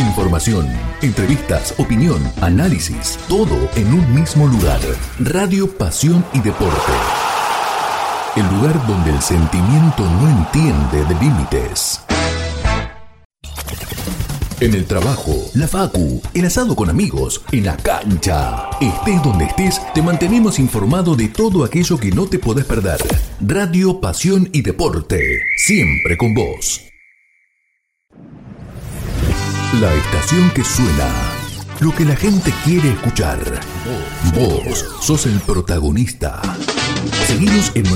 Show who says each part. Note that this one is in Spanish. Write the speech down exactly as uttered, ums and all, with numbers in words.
Speaker 1: Información, entrevistas, opinión, análisis, todo en un mismo lugar. Radio Pasión y Deporte. El lugar donde el sentimiento no entiende de límites. En el trabajo, la facu, el asado con amigos, en la cancha. Estés donde estés, te mantenemos informado de todo aquello que no te podés perder. Radio Pasión y Deporte, siempre con vos. La estación que suena, lo que la gente quiere escuchar. Vos sos el protagonista. Seguinos en